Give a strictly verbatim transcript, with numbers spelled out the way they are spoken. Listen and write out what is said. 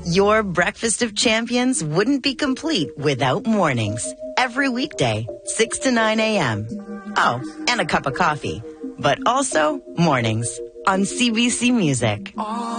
Your breakfast of champions wouldn't be complete without mornings. Every weekday, six to nine a.m. Oh, and a cup of coffee. But also mornings on C B C Music. Oh.